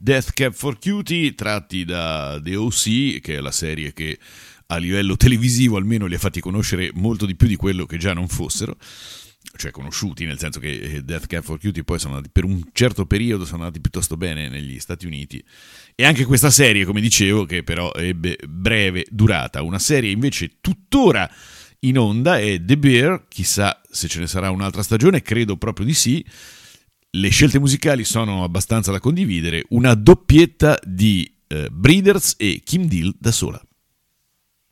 Death Cab for Cutie, tratti da The O.C., che è la serie che a livello televisivo almeno li ha fatti conoscere molto di più di quello che già non fossero, cioè conosciuti, nel senso che Death Cab for Cutie poi sono andati, per un certo periodo sono andati piuttosto bene negli Stati Uniti, e anche questa serie, come dicevo, che però ebbe breve durata. Una serie invece tuttora in onda è The Bear, chissà se ce ne sarà un'altra stagione, credo proprio di sì. Le scelte musicali sono abbastanza da condividere, una doppietta di Breeders e Kim Deal da sola.